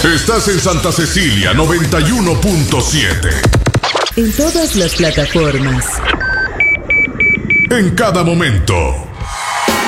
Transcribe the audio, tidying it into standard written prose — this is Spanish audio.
Estás en Santa Cecilia 91.7. En todas las plataformas. En cada momento.